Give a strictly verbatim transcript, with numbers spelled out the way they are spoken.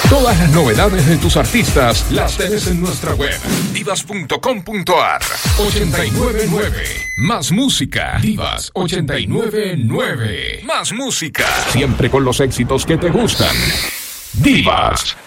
Todas las novedades de tus artistas las tenés en nuestra web, divas punto com punto ar. ochenta y nueve nueve. Más música. Divas ochenta y nueve nueve. Más música. Siempre con los éxitos que te gustan. Divas